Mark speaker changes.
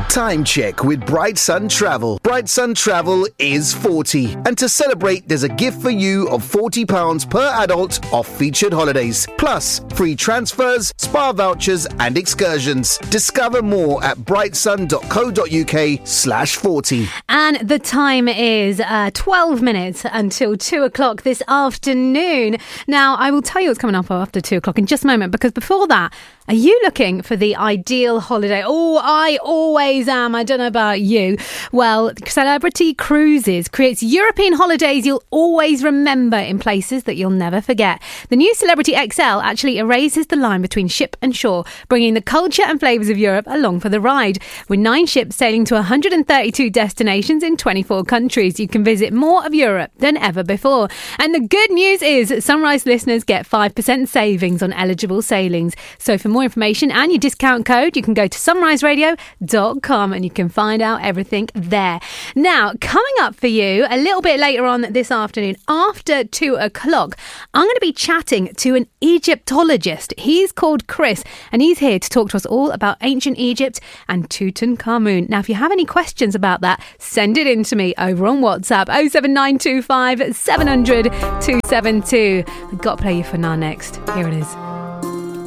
Speaker 1: Time check with Bright Sun Travel. Bright Sun Travel is 40. And to celebrate, there's a gift for you of £40 per adult off featured holidays. Plus, free transfers, spa vouchers and excursions. Discover more at brightsun.co.uk/40.
Speaker 2: And the time is 12 minutes until 2 o'clock this afternoon. Now, I will tell you what's coming up after 2 o'clock in just a moment, because before that, are you looking for the ideal holiday? Oh, I always am. I don't know about you. Well, Celebrity Cruises creates European holidays you'll always remember in places that you'll never forget. The new Celebrity XL actually erases the line between ship and shore, bringing the culture and flavours of Europe along for the ride. With 9 ships sailing to 132 destinations in 24 countries, you can visit more of Europe than ever before. And the good news is that Sunrise listeners get 5% savings on eligible sailings. So for more information and your discount code, you can go to sunriseradio.com and you can find out everything there. Now, coming up for you a little bit later on this afternoon, after 2 o'clock, I'm going to be chatting to an Egyptologist. He's called Chris, and he's here to talk to us all about ancient Egypt and Tutankhamun. Now, if you have any questions about that, send it in to me over on WhatsApp, 07925 700 272. I've got to play you for now next. Here it is.